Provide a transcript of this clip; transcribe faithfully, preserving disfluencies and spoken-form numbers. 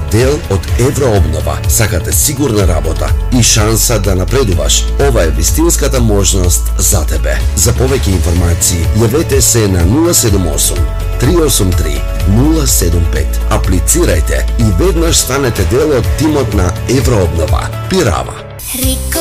дел од Еврообнова, сакате сигурна работа и шанса да напредуваш, ова е вистинската можност за тебе. За повеќе информации, јавете се на нула седум осум три осум три нула седум пет. Аплицирајте и веднаш станете дел од тимот на Еврообнова. Пирава.